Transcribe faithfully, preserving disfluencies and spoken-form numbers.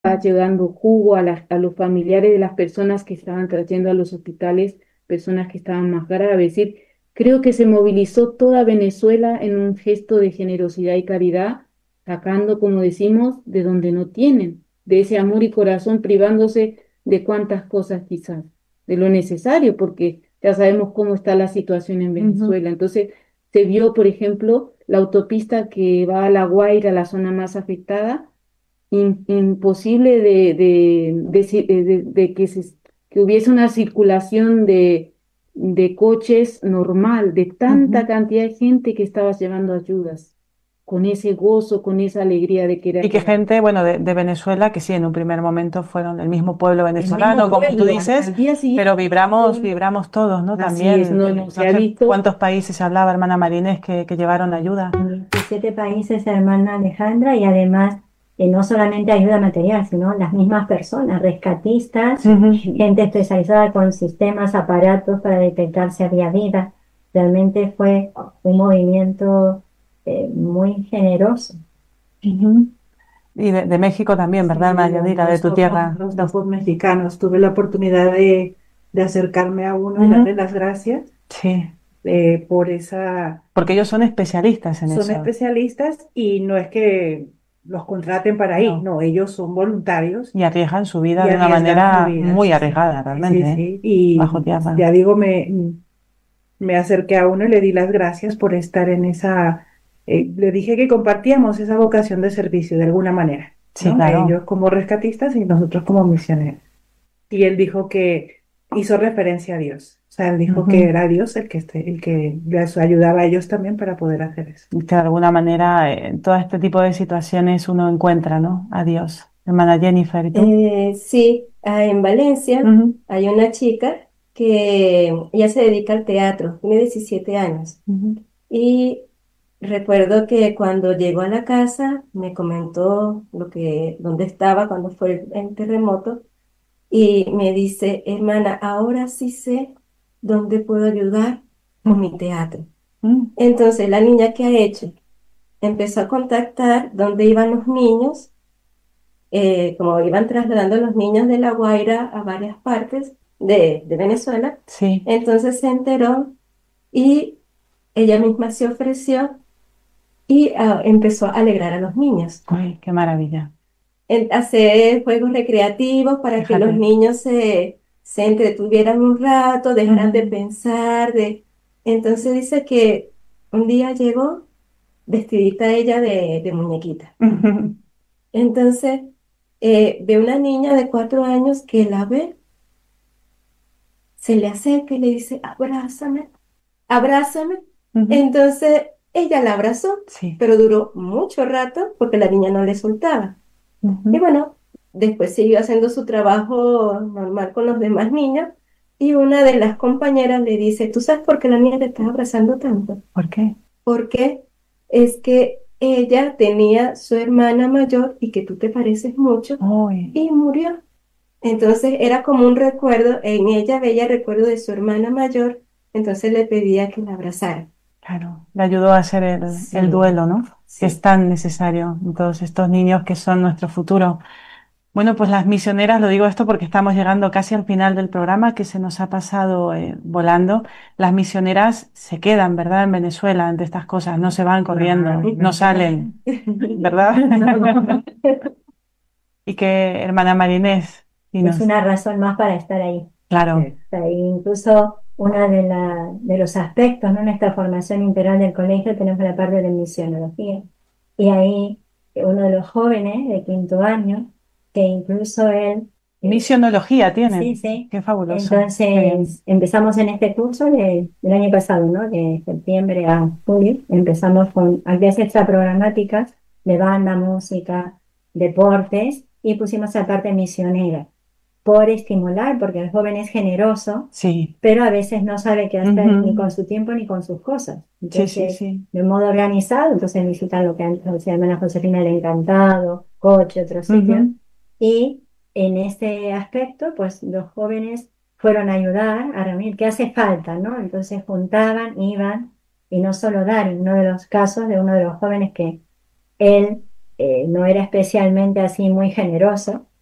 llegando jugo a, las- a los familiares de las personas que estaban trayendo a los hospitales, personas que estaban más graves. Es decir, creo que se movilizó toda Venezuela en un gesto de generosidad y caridad, sacando, como decimos, de donde no tienen, de ese amor y corazón, privándose de cuantas cosas quizás, de lo necesario, porque ya sabemos cómo está la situación en Ujú. Venezuela. Entonces, se vio, por ejemplo, la autopista que va a La Guaira, la zona más afectada, im- imposible de, de, de ci- eh, de- de que, se, que hubiese una circulación de, de coches normal, de tanta Ujú. cantidad de gente que estaba llevando ayudas, con ese gozo, con esa alegría de Y querer que llevar. gente, bueno, de, de Venezuela, que sí, en un primer momento fueron del mismo pueblo El mismo venezolano, como tú pueblo, al, dices, al día pero siguiente, vibramos, fueron- vibramos todos, ¿no? así es, También, no, no se no ha sé visto. cuántos países se hablaba, hermana Marínez, que, que llevaron ayuda. Diecisiete países, hermana Alejandra, y además eh, no solamente ayuda material, sino las mismas personas, rescatistas, Ujú. gente especializada con sistemas, aparatos para detectar si había vida. Realmente fue un movimiento eh, muy generoso. Ujú. Y de, de México también, ¿verdad, Sí, hermana lo- Yadira? De los tu topos, tierra. los topos mexicanos. Tuve la oportunidad de, de acercarme a uno y Ujú. darle las gracias Sí, eh, por esa... porque ellos son especialistas en Son eso. especialistas y no es que los contraten para ahí, No. no, ellos son voluntarios Y arriesgan su vida y de una arriesgan su manera vida, muy sí, sí, arriesgada, sí, realmente, sí, ¿eh? sí. Y Bajo tierra. ya digo, me, me acerqué a uno y le di las gracias por estar en esa, eh, le dije que compartíamos esa vocación de servicio de alguna manera, Sí, ¿no? Ellos claro. como rescatistas y nosotros como misioneros. Y él dijo que hizo referencia a Dios. O sea, él dijo que Ujú. era Dios el que, este, el que les ayudaba a ellos también para poder hacer eso. Que de alguna manera eh, en todo este tipo de situaciones uno encuentra, ¿no? A Dios. Hermana Jennifer, ¿y tú? Eh, sí, ah, en Valencia Ujú. hay una chica que ella se dedica al teatro, tiene diecisiete años. Ujú. Y recuerdo que cuando llegó a la casa me comentó lo que, dónde estaba cuando fue el, el terremoto y me dice, hermana, ahora sí sé dónde puedo ayudar con mi teatro. Ujú. Entonces la niña que ha hecho empezó a contactar dónde iban los niños, eh, como iban trasladando a los niños de La Guaira a varias partes de, de Venezuela. Sí. Entonces se enteró y ella misma se ofreció y ah, empezó a alegrar a los niños. Uy, qué maravilla. En- hacer juegos recreativos para que los Fíjate. niños se, se entretuvieran un rato, dejaran de Ujú. pensar. De... Entonces dice que un día llegó vestidita ella de, de muñequita. Ujú. Entonces eh, ve una niña de cuatro años que la ve, se le acerca y le dice, abrázame, abrázame. Ujú. Entonces ella la abrazó, Sí. pero duró mucho rato porque la niña no le soltaba. Y Ujú. bueno, después siguió haciendo su trabajo normal con los demás niños y una de las compañeras le dice, ¿tú sabes por qué la niña te está abrazando tanto? ¿Por qué? Porque es que ella tenía su hermana mayor y que tú te pareces mucho Uy, y murió. Entonces era como un recuerdo, en ella veía el recuerdo de su hermana mayor, entonces le pedía que la abrazara. claro. Le ayudó a hacer el, el Sí, duelo, ¿no? Que es sí. tan necesario en todos estos niños que son nuestro futuro. Bueno, pues las misioneras, lo digo esto porque estamos llegando casi al final del programa que se nos ha pasado eh, volando. Las misioneras se quedan, ¿verdad? En Venezuela ante estas cosas, no se van corriendo, Claro, no claro. salen, ¿verdad? Y que, hermana Marinés, Es dinos, una razón más para estar ahí. claro. Sí. O sea, incluso uno de, la, de los aspectos, ¿no? En esta formación integral del colegio tenemos la parte de misionología. Y ahí eh, uno de los jóvenes de quinto año, que incluso él, eh, Misionología sí, tienen, sí, qué fabuloso, qué bien. entonces empezamos en este curso de- del año pasado, ¿no? De septiembre a julio, empezamos con actividades extraprogramáticas de banda, música, deportes, y pusimos la parte misionera por estimular, porque el joven es generoso, Sí, pero a veces no sabe qué hacer ni ujú. con su tiempo ni con sus cosas. Sí, sí, Entonces, sí. de un modo organizado, entonces visitan lo que antes se llama la Josefina el Encantado, Coche, otros sitios. Ujú. Y en este aspecto, pues los jóvenes fueron a ayudar a reunir qué hace falta, ¿no? Entonces juntaban, iban, y no solo dar, en uno de los casos de uno de los jóvenes que él eh, no era especialmente así muy generoso,